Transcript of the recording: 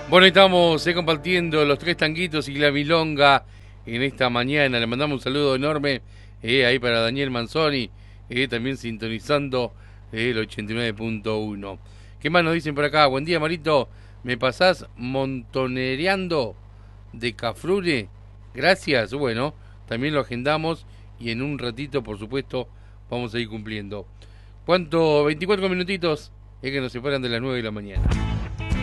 Bueno, estamos compartiendo los tres tanguitos y la milonga en esta mañana. Le mandamos un saludo enorme ahí para Daniel Manzoni, también sintonizando el 89.1. ¿Qué más nos dicen por acá? Buen día, Marito. ¿Me pasás montonereando de Cafrune? Gracias. Bueno, también lo agendamos y en un ratito, por supuesto, vamos a ir cumpliendo. ¿Cuánto? 24 minutitos es que nos separan de las 9 de la mañana.